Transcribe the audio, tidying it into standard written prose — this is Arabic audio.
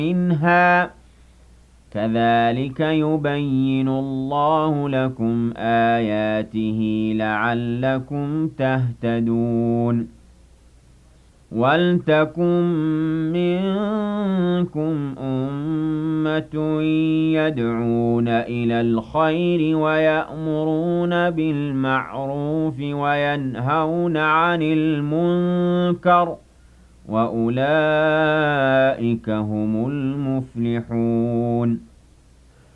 منها كذلك يبين الله لكم آياته لعلكم تهتدون ولتكن منكم أمة يدعون إلى الخير ويأمرون بالمعروف وينهون عن المنكر وأولئك هم المفلحون